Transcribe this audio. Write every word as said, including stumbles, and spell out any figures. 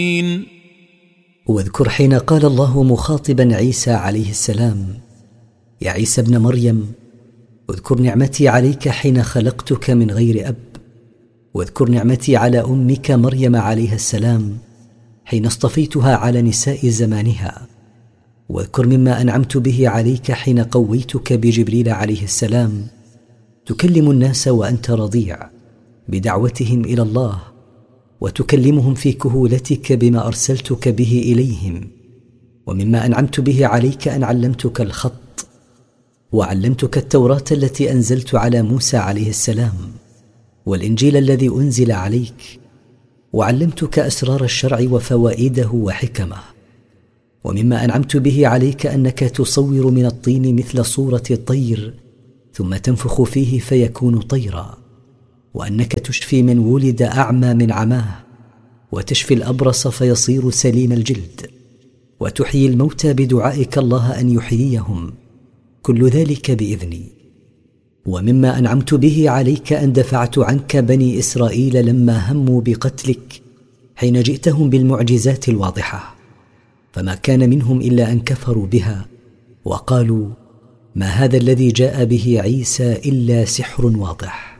واذكر حين قال الله مخاطبا عيسى عليه السلام: يا عيسى ابن مريم، اذكر نعمتي عليك حين خلقتك من غير أب، واذكر نعمتي على أمك مريم عليها السلام حين اصطفيتها على نساء زمانها، واذكر مما أنعمت به عليك حين قويتك بجبريل عليه السلام تكلم الناس وأنت رضيع بدعوتهم إلى الله، وتكلمهم في كهولتك بما أرسلتك به إليهم. ومما أنعمت به عليك أن علمتك الخط، وعلمتك التوراة التي أنزلت على موسى عليه السلام، والإنجيل الذي أنزل عليك، وعلمتك أسرار الشرع وفوائده وحكمه. ومما أنعمت به عليك أنك تصور من الطين مثل صورة الطير ثم تنفخ فيه فيكون طيرا، وأنك تشفي من ولد أعمى من عماه، وتشفي الأبرص فيصير سليم الجلد، وتحيي الموتى بدعائك الله أن يحييهم، كل ذلك بإذني. ومما أنعمت به عليك أن دفعت عنك بني إسرائيل لما هموا بقتلك حين جئتهم بالمعجزات الواضحة، فما كان منهم إلا أن كفروا بها وقالوا: ما هذا الذي جاء به عيسى إلا سحر واضح.